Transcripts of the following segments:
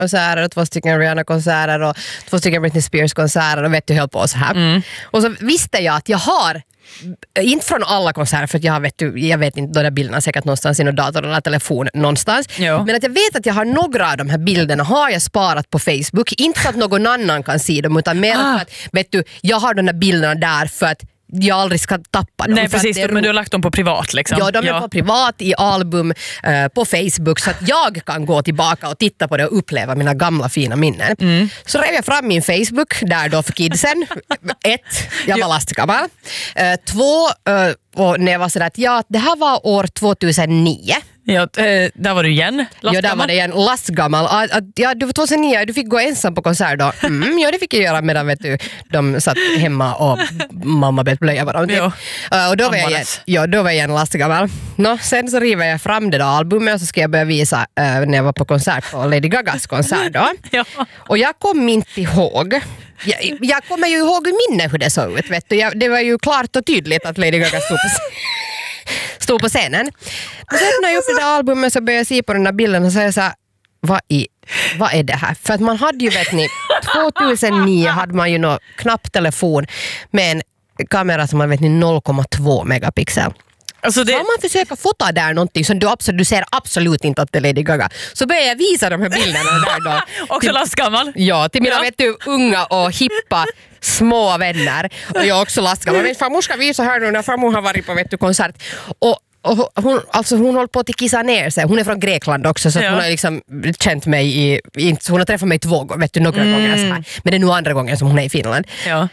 Madonna-konserter och 2 stycken Rihanna-konserter och 2 stycken Britney Spears-konserter och vet du, höll på så här. Och så visste jag att jag har inte från alla konserter för att jag vet inte, de där bilderna säkert någonstans i någon dator eller telefon någonstans. Jo. Men att jag vet att jag har några av de här bilderna har jag sparat på Facebook. Inte för att någon annan kan se dem utan mer för att vet du, jag har de där bilderna där för att jag aldrig ska tappa dem. Nej, precis, men du har lagt dem på privat liksom. Ja, de är på privat i album på Facebook så att jag kan gå tillbaka och titta på det och uppleva mina gamla fina minnen. Så rev jag fram min Facebook där då för kidsen. 1, jag var lastgammal. 2, och när jag var sådär att det här var år 2009. Ja, där var du igen. Lastgammal. Ja, där var det igen. Lastgammal. Ja, du var 2009, du fick gå ensam på konsert då. Ja, det fick jag göra medan vet du, de satt hemma och mamma bet blöja varandra. Och då var jag igen lastgammal. Sen så river jag fram det där albumet och så ska jag börja visa när jag var på konsert på Lady Gagas konsert då. Ja. Och jag kom inte ihåg. Jag kommer ju ihåg i minne hur det såg ut. Vet du. Det var ju klart och tydligt att Lady Gaga stod på scenen. Och sen när jag upp det där albumet så började jag se på den där bilden och säga så här, vad är det här? För att man hade ju, vet ni, 2009 hade man ju någon knapptelefon med en kamera som man vet ni 0,2 megapixel. Alltså det... Om man försöker fota där någonting som du ser absolut inte att det är Lady Gaga, så börjar jag visa de här bilderna där då. Också lastgammal. Ja, till mina vet du, unga och hippa små vänner. Och jag är också lastgammal. Men farmor ska visa här nu när farmor har varit på vet du, konsert. Och hon håller på att kissa ner sig. Hon är från Grekland också så hon har liksom känt mig hon har träffat mig 2 gånger, vet du, några gånger så här. Men det är nog andra gången som hon är i Finland. Ja.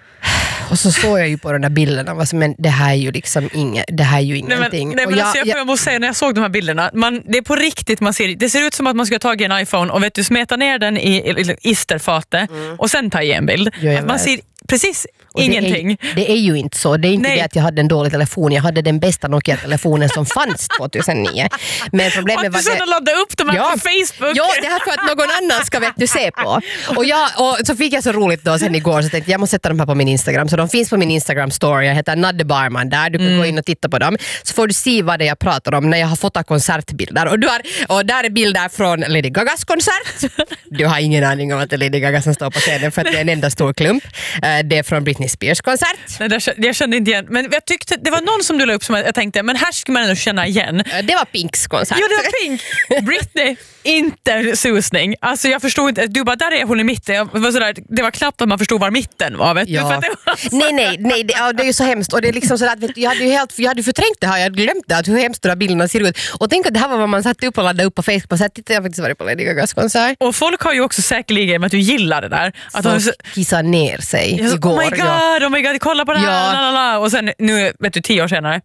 Och så såg jag ju på de där bilderna men det här är ju liksom ingenting. Nej, men jag måste säga när jag såg de här bilderna, det är på riktigt man ser det ser ut som att man ska ta en iPhone och vet du smeta ner den i isterfatet och sen ta en bild. Att man ser precis och ingenting. Det är ju inte så. Det är inte det att jag hade en dålig telefon. Jag hade den bästa Nokia-telefonen som fanns 2009. Men problemet var det... ladda upp dem här på Facebook. Ja, det här för att någon annan ska vet du se på. Och så fick jag så roligt då sen igår så tänkte jag måste sätta dem här på min Instagram. Så de finns på min Instagram-story. Jag heter Nadde Barman där. Du kan gå in och titta på dem. Så får du se vad det jag pratar om när jag har fotat konsertbilder. Och där är bilder från Lady Gagas konsert. Du har ingen aning om att det är Lady Gaga som står på scenen för att det är en enda stor klump. Det är från Britney Spears konsert. Nej, jag kände inte igen. Men jag tyckte, det var någon som du la upp som jag tänkte, men här ska man ändå känna igen. Det var Pinks konsert. Ja, det var Pink. Britney, inte susning. Alltså jag förstod inte, du bara, där är hon i mitten. Det var knappt att man förstod var mitten var, vet du? För att det var nej, det är ju så hemskt. Och det är liksom sådär, vet du, jag hade förträngt det här, jag hade glömt det, hur hemskt de här bilderna ser ut. Och tänk att det här var vad man satte upp och laddade upp på Facebook. Och så tittade jag faktiskt varit på Lady Gagas konsert. Och folk har ju också säkerligen med att du gillar det där. Att folk kissar ner sig igår. Oh my god, kolla på det här. Och sen nu, vet du, 10 år senare.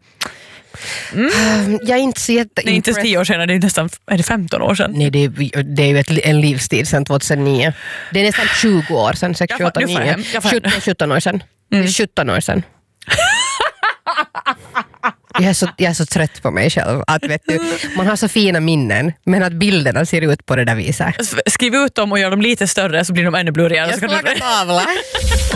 Jag är inte så Det är inte 10 år sedan, det är nästan 15 år sedan. Nej, det är ju en livsstil sedan 2009. Det är nästan 20 år sedan, 17 år sedan. 17 år sedan. Jag är så trött på mig själv att vet du, man har så fina minnen men att bilderna ser ut på det där viset. Skriv ut dem och gör dem lite större så blir de ännu blurrigare. Jag ska laga tavla.